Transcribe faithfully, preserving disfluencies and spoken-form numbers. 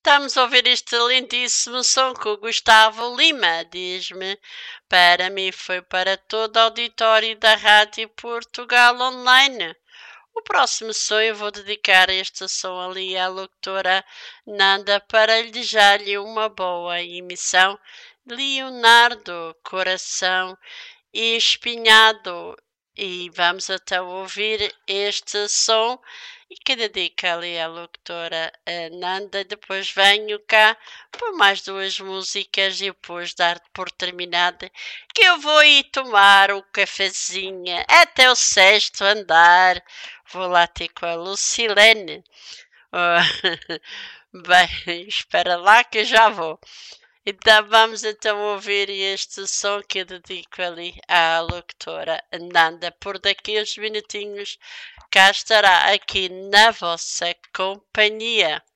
estamos a ouvir este lindíssimo som com o Gustavo Lima. Diz-me, para mim foi para todo o auditório da Rádio Portugal Online. O próximo som eu vou dedicar este som ali à locutora Nanda para lhe desejar-lhe uma boa emissão. Leonardo, coração espinhado. E vamos então ouvir este som e que dedica ali à locutora Nanda. Depois venho cá por mais duas músicas e depois dar por terminada que eu vou ir tomar o cafezinho até o sexto andar. Vou lá ter com a Lucilene. Oh, bem, espera lá que eu já vou. Então vamos então ouvir este som que eu dedico ali à locutora Nanda. Por daqui uns minutinhos cá estará aqui na vossa companhia.